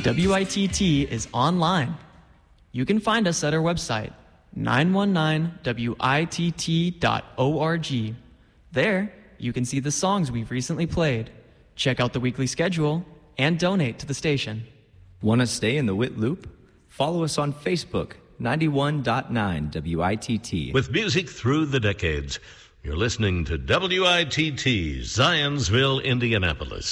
WITT is online. You can find us at our website, 919witt.org. There, you can see the songs we've recently played, check out the weekly schedule, and donate to the station. Want to stay in the WIT loop? Follow us on Facebook, 91.9 WITT. With music through the decades, you're listening to WITT, Zionsville, Indianapolis.